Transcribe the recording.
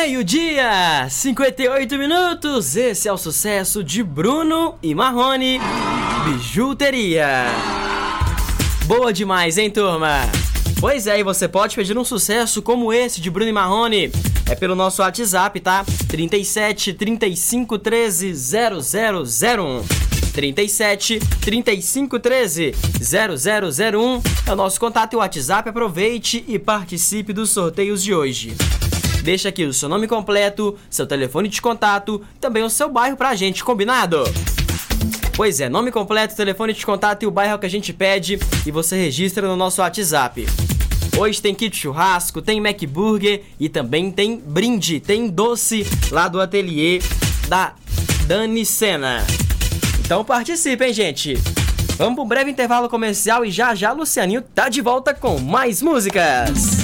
Meio-dia, 58 minutos. Esse é o sucesso de Bruno e Marrone, Bijuteria. Boa demais, hein, turma? Pois é, e você pode pedir um sucesso como esse de Bruno e Marrone. É pelo nosso WhatsApp, tá? 37 35 13 0001. 37 35 13 0001 é o nosso contato e o WhatsApp. Aproveite e participe dos sorteios de hoje. Deixa aqui o seu nome completo, seu telefone de contato, também o seu bairro pra gente, combinado? Pois é, nome completo, telefone de contato e o bairro que a gente pede e você registra no nosso WhatsApp. Hoje tem kit churrasco, tem McBurger e também tem brinde, tem doce lá do ateliê da Dani Sena. Então participe, hein, gente? Vamos para um breve intervalo comercial e já já Lucianinho tá de volta com mais músicas.